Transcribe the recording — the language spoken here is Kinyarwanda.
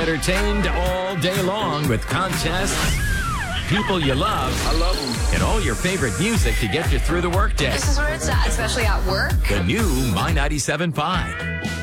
entertained all day long with contests, people you love, I love them, and all your favorite music to get you through the workday. This is where it's at, especially at work. The new My 97.5.